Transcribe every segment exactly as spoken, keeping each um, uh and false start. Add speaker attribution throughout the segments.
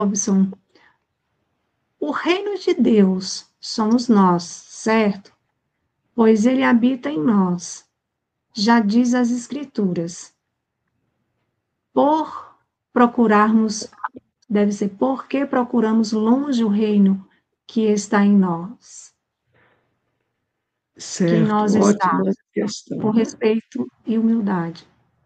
Speaker 1: Robson, o reino de Deus somos nós, certo? Pois ele habita em nós. Já diz as Escrituras. Por procurarmos, deve ser porque procuramos longe o reino que está em nós. Que em
Speaker 2: Certo,
Speaker 1: nós está,
Speaker 2: ótima questão,
Speaker 1: por
Speaker 2: né?
Speaker 1: respeito e humildade.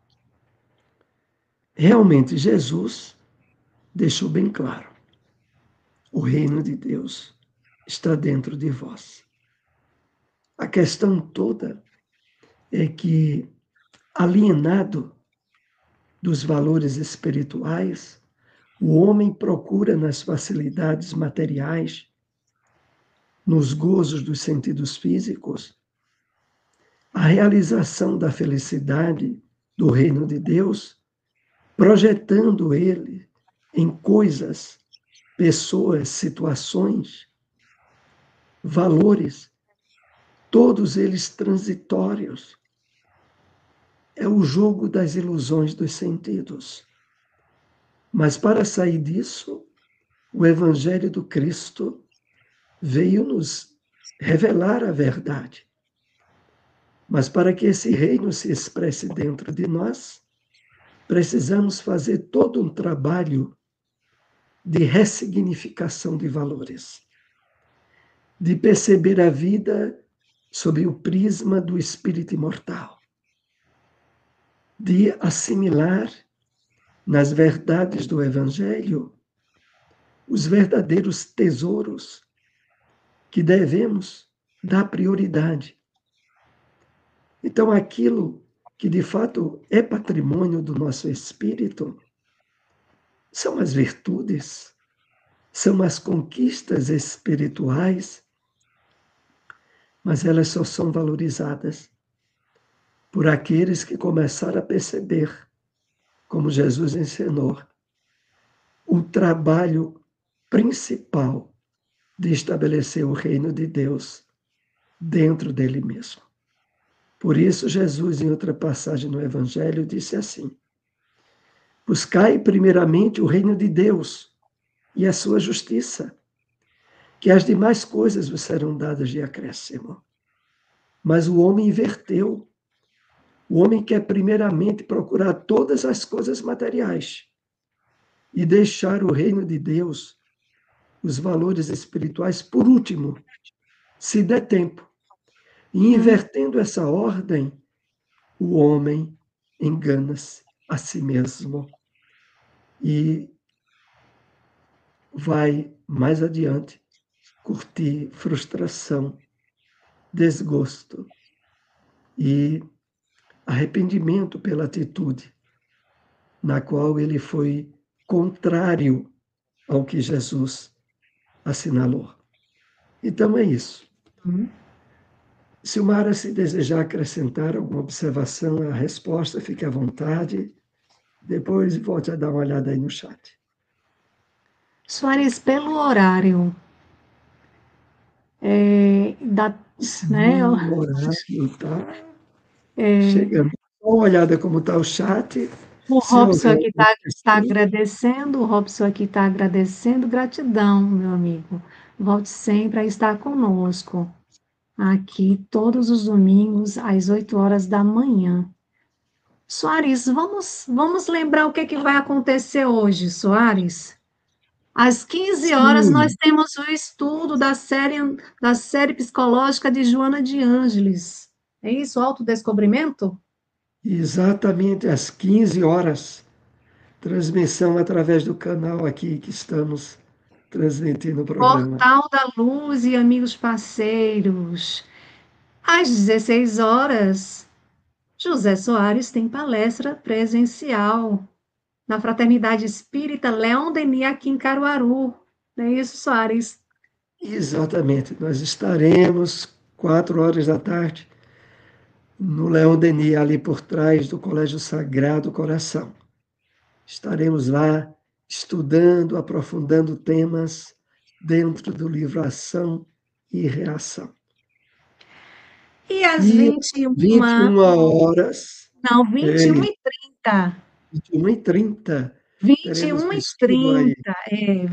Speaker 2: Realmente, Jesus deixou bem claro: o reino de Deus está dentro de vós. A questão toda é que, alienado dos valores espirituais, o homem procura nas facilidades materiais, nos gozos dos sentidos físicos, a realização da felicidade do reino de Deus, projetando ele em coisas, pessoas, situações, valores, todos eles transitórios. É o jogo das ilusões dos sentidos. Mas para sair disso, o Evangelho do Cristo veio nos revelar a verdade. Mas para que esse reino se expresse dentro de nós, precisamos fazer todo um trabalho de ressignificação de valores, de perceber a vida sob o prisma do espírito imortal, de assimilar nas verdades do Evangelho os verdadeiros tesouros que devemos dar prioridade. Então, aquilo que de fato é patrimônio do nosso espírito são as virtudes, são as conquistas espirituais, mas elas só são valorizadas por aqueles que começaram a perceber, como Jesus ensinou, o trabalho principal de estabelecer o reino de Deus dentro dele mesmo. Por isso, Jesus, em outra passagem no Evangelho, disse assim: buscai primeiramente o reino de Deus e a sua justiça, que as demais coisas vos serão dadas de acréscimo. Mas o homem inverteu. O homem quer primeiramente procurar todas as coisas materiais e deixar o reino de Deus, os valores espirituais, por último, se der tempo. E invertendo essa ordem, o homem engana-se a si mesmo e vai mais adiante curtir frustração, desgosto e arrependimento pela atitude na qual ele foi contrário ao que Jesus assinalou. Então é isso.
Speaker 1: Hum.
Speaker 2: Silmara, se desejar acrescentar alguma observação à resposta, fique à vontade. Depois volte a dar uma olhada aí no chat.
Speaker 1: Soares, pelo horário, é, da, né, eu-
Speaker 2: Sim, o horário está chegando. Dá uma olhada como está o chat.
Speaker 1: o
Speaker 2: Se
Speaker 1: Robson
Speaker 2: houver
Speaker 1: aqui
Speaker 2: alguma
Speaker 1: está tá
Speaker 2: questão,
Speaker 1: agradecendo, o Robson aqui está agradecendo, gratidão, meu amigo. Volte sempre a estar conosco, aqui todos os domingos, às oito horas da manhã. Soares, vamos, vamos lembrar o que, é que vai acontecer hoje, Soares? Às quinze horas nós
Speaker 2: sim,
Speaker 1: temos o estudo da série, da série psicológica de Joana de Ângeles. É isso, autodescobrimento?
Speaker 2: exatamente às quinze horas. Transmissão através do canal aqui que estamos transmitindo o programa.
Speaker 1: Portal da Luz e amigos parceiros. Às dezesseis horas, José Soares tem palestra presencial na Fraternidade Espírita Leão Denis aqui em Caruaru. Não é isso, Soares?
Speaker 2: Exatamente, nós estaremos quatro horas da tarde no Leão Denis, ali por trás do Colégio Sagrado Coração. Estaremos lá estudando, aprofundando temas dentro do livro Ação e Reação.
Speaker 1: E às
Speaker 2: E
Speaker 1: vinte e uma,
Speaker 2: vinte e uma horas,
Speaker 1: não,
Speaker 2: é,
Speaker 1: vinte e uma e trinta.
Speaker 2: vinte e uma e trinta,
Speaker 1: vinte e
Speaker 2: teremos um
Speaker 1: uma e
Speaker 2: estudo aí.
Speaker 1: trinta, é.